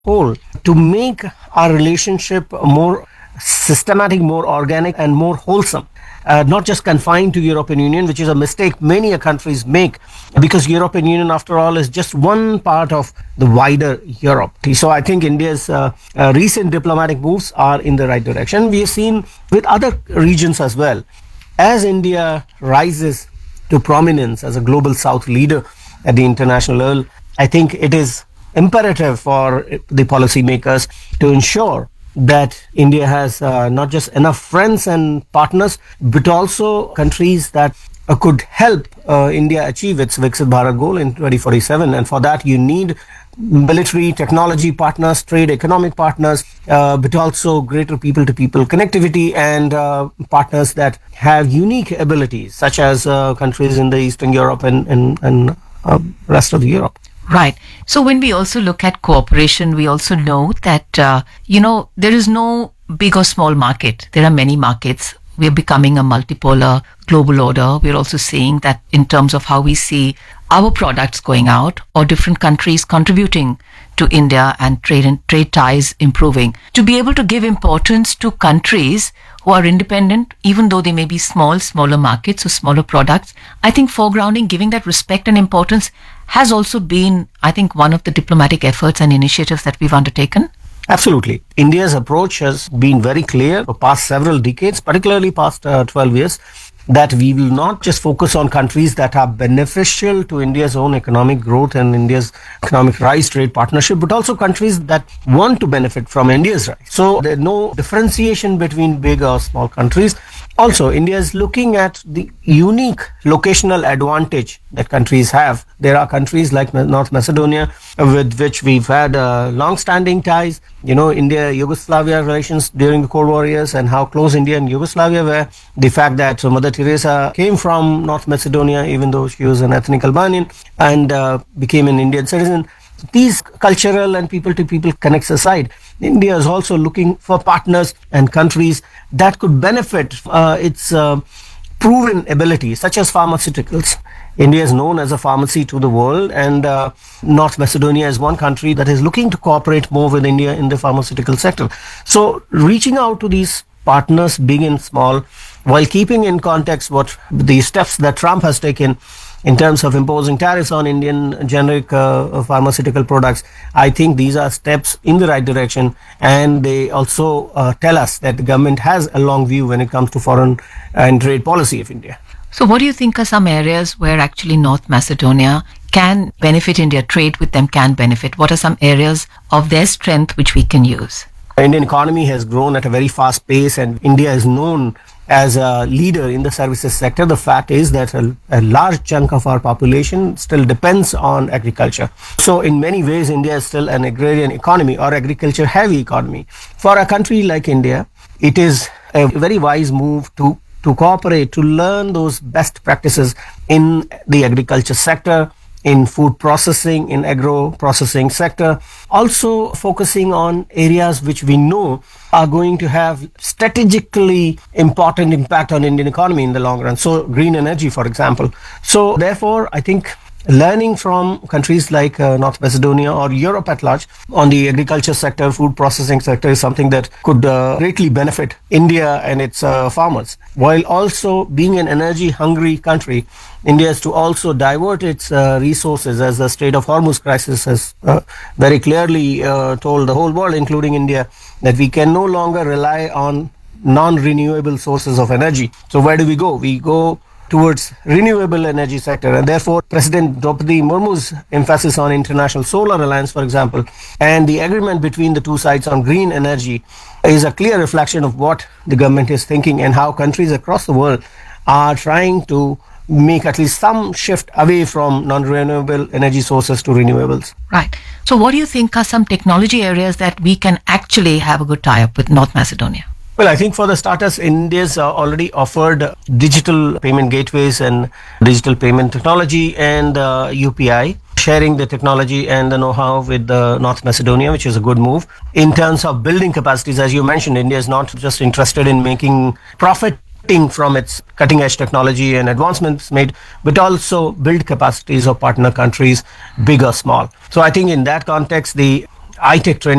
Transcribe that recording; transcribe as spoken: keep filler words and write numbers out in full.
whole to make our relationship more systematic, more organic, and more wholesome. Uh, not just confined to European Union, which is a mistake many countries make, because European Union, after all, is just one part of the wider Europe. So I think India's uh, uh, recent diplomatic moves are in the right direction. We have seen with other regions as well. As India rises to prominence as a global South leader at the international level, I think it is imperative for the policymakers to ensure that India has uh, not just enough friends and partners, but also countries that uh, could help uh, India achieve its Viksit Bharat goal in twenty forty-seven. And for that, you need military, technology partners, trade, economic partners, uh, but also greater people-to-people connectivity and uh, partners that have unique abilities, such as uh, countries in the Eastern Europe and, and, and uh, rest of the Europe. Right. So when we also look at cooperation, we also know that, uh, you know, there is no big or small market. There are many markets. We're becoming a multipolar global order. We're also seeing that in terms of how we see our products going out or different countries contributing to India and trade and trade ties improving. To be able to give importance to countries who are independent, even though they may be small, smaller markets or smaller products, I think foregrounding, giving that respect and importance has also been, I think, one of the diplomatic efforts and initiatives that we've undertaken. Absolutely. India's approach has been very clear for past several decades, particularly past uh, twelve years, that we will not just focus on countries that are beneficial to India's own economic growth and India's economic rise, trade partnership, but also countries that want to benefit from India's rise. So there's no differentiation between big or small countries. Also, India is looking at the unique locational advantage that countries have. There are countries like North Macedonia with which we've had uh, long-standing ties. You know, India-Yugoslavia relations during the Cold War years and how close India and Yugoslavia were. The fact that Mother Teresa came from North Macedonia, even though she was an ethnic Albanian, and uh, became an Indian citizen. These cultural and people-to-people connects aside, India is also looking for partners and countries that could benefit uh, its uh, proven abilities, such as pharmaceuticals. India is known as a pharmacy to the world, and uh, North Macedonia is one country that is looking to cooperate more with India in the pharmaceutical sector. So reaching out to these partners, big and small, while keeping in context what the steps that Trump has taken in terms of imposing tariffs on Indian generic uh, pharmaceutical products, I think these are steps in the right direction, and they also uh, tell us that the government has a long view when it comes to foreign and trade policy of India. So what do you think are some areas where actually North Macedonia can benefit India, trade with them can benefit? What are some areas of their strength which we can use? The Indian economy has grown at a very fast pace, and India is known as a leader in the services sector. The fact is that a, a large chunk of our population still depends on agriculture. So in many ways, India is still an agrarian economy or agriculture heavy economy. For a country like India, it is a very wise move to, to cooperate, to learn those best practices in the agriculture sector, in food processing, in agro processing sector, also focusing on areas which we know are going to have strategically important impact on Indian economy in the long run. So green energy, for example. So therefore, I think learning from countries like uh, North Macedonia or Europe at large on the agriculture sector, food processing sector is something that could uh, greatly benefit India and its uh, farmers. While also being an energy hungry country, India has to also divert its uh, resources, as the Strait of Hormuz crisis has uh, very clearly uh, told the whole world, including India, that we can no longer rely on non-renewable sources of energy. So where do we go? We go towards renewable energy sector, and therefore President Draupadi Murmu's emphasis on International Solar Alliance, for example, and the agreement between the two sides on green energy is a clear reflection of what the government is thinking and how countries across the world are trying to make at least some shift away from non-renewable energy sources to renewables. Right. So what do you think are some technology areas that we can actually have a good tie-up with North Macedonia? Well, I think for the starters, India's uh, already offered digital payment gateways and digital payment technology and uh, U P I, sharing the technology and the know-how with uh, North Macedonia, which is a good move. In terms of building capacities, as you mentioned, India is not just interested in making profit from its cutting-edge technology and advancements made, but also build capacities of partner countries, big or small. So I think in that context, the I T training